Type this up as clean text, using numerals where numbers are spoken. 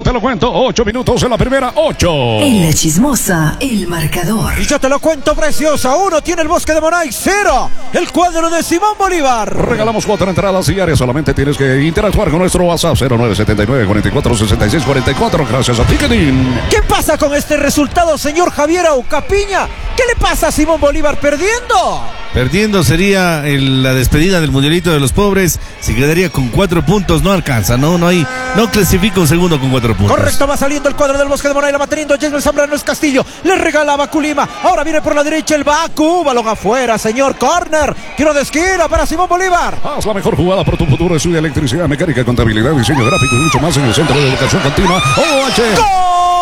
te lo cuento. 8 minutos en la primera, 8. En La Chismosa, el marcador. Y yo te lo cuento, preciosa. 1 tiene el Bosque de Moray, 0 el cuadro de Simón Bolívar. Regalamos 4 entradas diarias. Solamente tienes que interactuar con nuestro WhatsApp 0979-446644. Gracias a Ticketing. ¿Qué pasa con este resultado, señor Javier Aucapiña? ¿Qué le pasa a Simón Bolívar perdiendo? Perdiendo sería la despedida del Mundialito de los Pobres. Si quedaría con 4 puntos, no alcanza, no clasifica un segundo con 4 puntos. Correcto, va saliendo el cuadro del Bosque de Moray, la va teniendo Jesús Zambrano es Castillo, le regala a Baculima, ahora viene por la derecha el Bacu, balón afuera, señor, corner, tiro de esquina para Simón Bolívar. Haz la mejor jugada por tu futuro, estudia electricidad, mecánica, contabilidad, diseño gráfico y mucho más en el Centro de Educación Continua OH. ¡Gol!